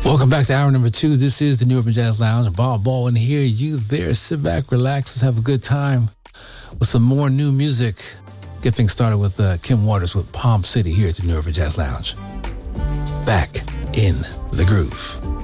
Welcome back to hour number 2. This is the New Urban Jazz Lounge. Bob Baldwin here, you there. Sit back, relax, let's have a good time with some more new music. Get things started with Kim Waters with Palm City here at the New Urban Jazz Lounge. Back in the groove.